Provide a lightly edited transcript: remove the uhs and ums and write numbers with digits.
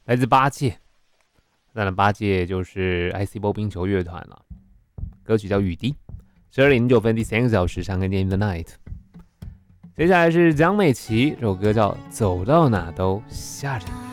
来自八戒。当然，八戒就是 IC 波冰球乐团了。歌曲叫《雨滴》，12:09第3个小时长跟电影 The Night。接下来是江美琪，这首歌叫《走到哪都吓着你》。